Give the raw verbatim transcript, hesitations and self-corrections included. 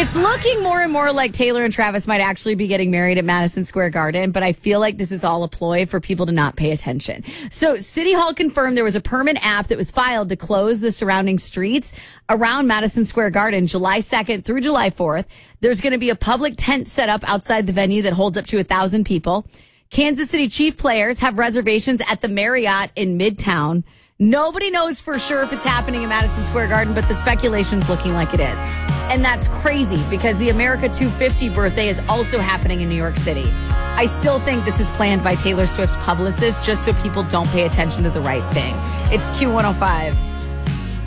It's looking more and more like Taylor and Travis might actually be getting married at Madison Square Garden, but I feel like this is all a ploy for people to not pay attention. So City Hall confirmed there was a permit app that was filed to close the surrounding streets around Madison Square Garden July second through July fourth. There's going to be a public tent set up outside the venue that holds up to a thousand people. Kansas City Chief players have reservations at the Marriott in Midtown. Nobody knows for sure if it's happening in Madison Square Garden, but the speculation's looking like it is. And that's crazy because the America two fifty birthday is also happening in New York City. I still think this is planned by Taylor Swift's publicist just so people don't pay attention to the right thing. It's Q one oh five.